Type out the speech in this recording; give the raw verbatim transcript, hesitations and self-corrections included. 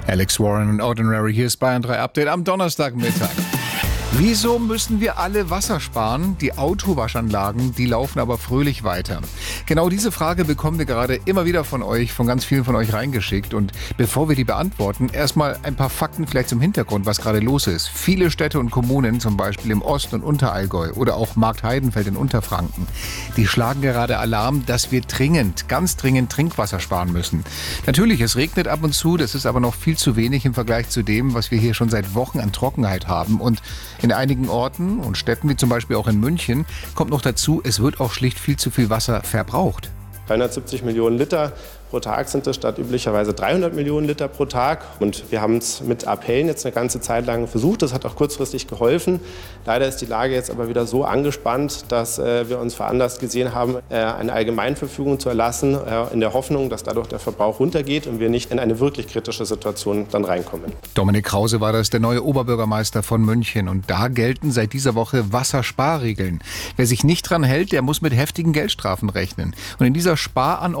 Alex Warren und Ordinary, hier ist Bayern drei Update am Donnerstagmittag. Wieso müssen wir alle Wasser sparen? Die Autowaschanlagen, die laufen aber fröhlich weiter. Genau diese Frage bekommen wir gerade immer wieder von euch, von ganz vielen von euch reingeschickt. Und bevor wir die beantworten, erstmal ein paar Fakten vielleicht zum Hintergrund, was gerade los ist. Viele Städte und Kommunen, zum Beispiel im Ost- und Unterallgäu oder auch Marktheidenfeld in Unterfranken, die schlagen gerade Alarm, dass wir dringend, ganz dringend Trinkwasser sparen müssen. Natürlich, es regnet ab und zu, das ist aber noch viel zu wenig im Vergleich zu dem, was wir hier schon seit Wochen an Trockenheit haben. Und in einigen Orten und Städten, wie zum Beispiel auch in München, kommt noch dazu, es wird auch schlicht viel zu viel Wasser verbraucht. dreihundertsiebzig Millionen Liter pro Tag sind es statt üblicherweise dreihundert Millionen Liter pro Tag. Und wir haben es mit Appellen jetzt eine ganze Zeit lang versucht. Das hat auch kurzfristig geholfen. Leider ist die Lage jetzt aber wieder so angespannt, dass äh, wir uns veranlasst gesehen haben, äh, eine Allgemeinverfügung zu erlassen, äh, in der Hoffnung, dass dadurch der Verbrauch runtergeht und wir nicht in eine wirklich kritische Situation dann reinkommen. Dominik Krause war das, der neue Oberbürgermeister von München. Und da gelten seit dieser Woche Wassersparregeln. Wer sich nicht dran hält, der muss mit heftigen Geldstrafen rechnen. Und in dieser Sparanordnung